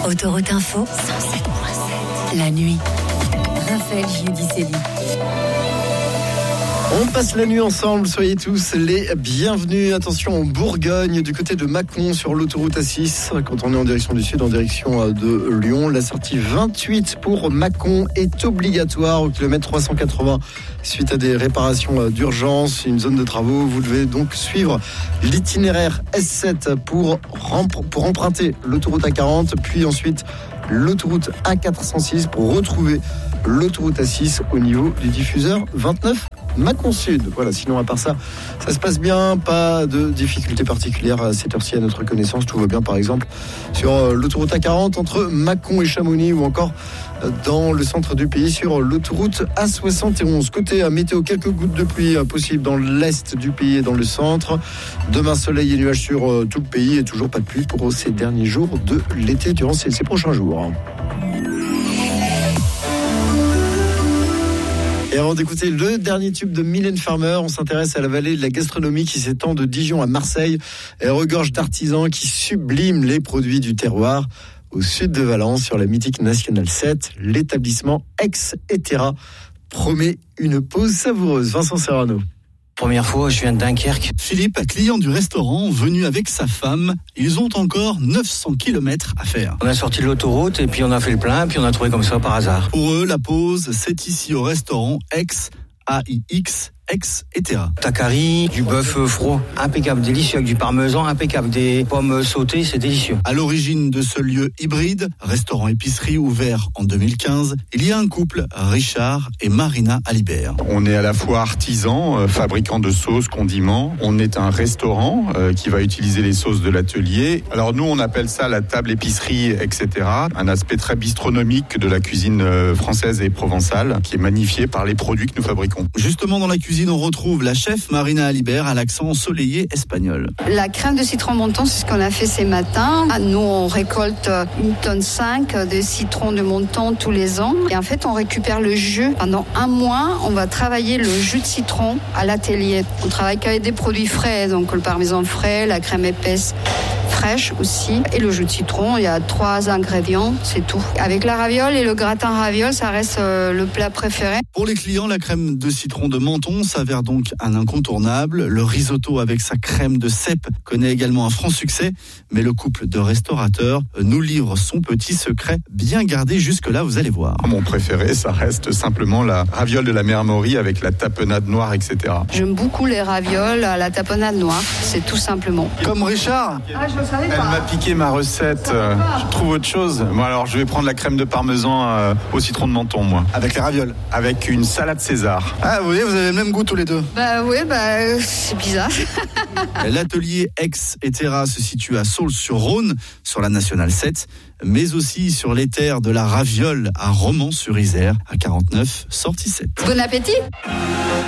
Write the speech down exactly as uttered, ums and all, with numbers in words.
Autoroute Info, cent sept virgule sept. La nuit. Raphaël Giudicelli. On passe la nuit ensemble, soyez tous les bienvenus. Attention en Bourgogne, du côté de Mâcon sur l'autoroute A six. Quand on est en direction du sud, en direction de Lyon, la sortie vingt-huit pour Mâcon est obligatoire au kilomètre trois cent quatre-vingts. Suite à des réparations d'urgence, une zone de travaux, vous devez donc suivre l'itinéraire S sept pour, pour emprunter l'autoroute A quarante, puis ensuite l'autoroute A quatre cent six pour retrouver l'autoroute A six au niveau du diffuseur vingt-neuf Mâcon Sud. Voilà, sinon à part ça, ça se passe bien, pas de difficultés particulières à cette heure-ci à notre connaissance. Tout va bien par exemple sur l'autoroute A quarante entre Mâcon et Chamonix ou encore dans le centre du pays sur l'autoroute A soixante et onze. Côté météo, quelques gouttes de pluie possibles dans l'est du pays et dans le centre. Demain, soleil et nuages sur tout le pays et toujours pas de pluie pour ces derniers jours de l'été durant ces, ces prochains jours. Et avant d'écouter le dernier tube de Mylène Farmer, on s'intéresse à la vallée de la gastronomie qui s'étend de Dijon à Marseille. Elle regorge d'artisans qui subliment les produits du terroir. Au sud de Valence, sur la mythique Nationale sept, l'établissement Ex Etera promet une pause savoureuse. Vincent Serrano. Première fois, je viens de Dunkerque. Philippe, client du restaurant, venu avec sa femme. Ils ont encore neuf cents kilomètres à faire. On a sorti de l'autoroute et puis on a fait le plein, puis on a trouvé comme ça par hasard. Pour eux, la pause, c'est ici au restaurant Ex, A I X, Ex Etera. Takari, du bœuf froid, impeccable, délicieux, avec du parmesan, impeccable, des pommes sautées, c'est délicieux. À l'origine de ce lieu hybride, restaurant-épicerie ouvert en deux mille quinze, il y a un couple, Richard et Marina Alibert. On est à la fois artisan, euh, fabricant de sauces, condiments. On est un restaurant euh, qui va utiliser les sauces de l'atelier. Alors nous, on appelle ça la table épicerie, et cetera. Un aspect très bistronomique de la cuisine euh, française et provençale qui est magnifié par les produits que nous fabriquons. Justement, dans la cuisine, on retrouve la chef Marina Alibert à l'accent ensoleillé espagnol. La crème de citron monton, c'est ce qu'on a fait ces matins. Nous, on récolte une tonne cinq de citron de monton tous les ans. Et en fait, on récupère le jus. Pendant un mois, on va travailler le jus de citron à l'atelier. On travaille qu'avec des produits frais, donc le parmesan frais, la crème épaisse fraîche aussi. Et le jus de citron, il y a trois ingrédients, c'est tout. Avec la raviole et le gratin raviole, ça reste le plat préféré. Pour les clients, la crème de citron de Menton s'avère donc un incontournable. Le risotto avec sa crème de cèpe connaît également un franc succès, mais le couple de restaurateurs nous livre son petit secret bien gardé jusque-là, vous allez voir. Mon préféré, ça reste simplement la raviole de la mère Maury avec la tapenade noire, et cetera. J'aime beaucoup les ravioles à la tapenade noire, c'est tout simplement. Comme Richard, ah, je savais pas. Elle m'a piqué ma recette. Euh, je trouve autre chose. Bon, alors, je vais prendre la crème de parmesan euh, au citron de Menton, moi. Avec les ravioles. Avec une salade César. Ah, vous voyez, vous avez le même goût tous les deux. Bah oui, bah c'est bizarre. L'atelier Ex Etera se situe à Saulx-sur-Rhône, sur la Nationale sept, mais aussi sur les terres de la raviole à Romans-sur-Isère, à quarante-neuf, sortie sept. Bon appétit!